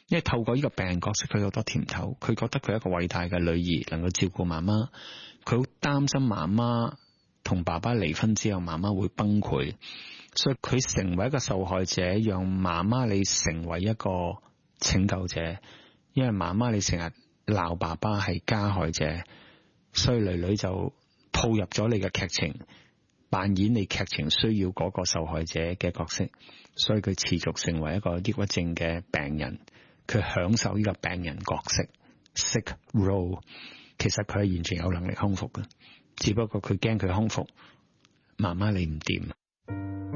因為透過呢個病人角色，佢好多甜頭，佢覺得佢係一個偉大嘅女兒，能夠照顧媽媽，佢好擔心媽媽同爸爸離婚之後，媽媽會崩潰，所以佢成為一個受害者，讓媽媽你成為一個拯救者，因為媽媽你成日鬧爸爸係加害者，所以女女就套入咗你嘅劇情，扮演你劇情需要嗰個受害者嘅角色，所以佢持續成為一個抑鬱症嘅病人，佢享受呢個病人角色 sick role， 其實佢係完全有能力康復嘅，只不過佢驚佢康復，媽媽你唔掂。